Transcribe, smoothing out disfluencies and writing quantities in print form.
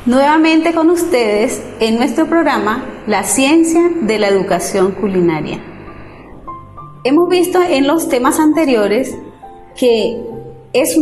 Nuevamente con ustedes en nuestro programa La ciencia de la educación culinaria. Hemos visto en los temas anteriores que es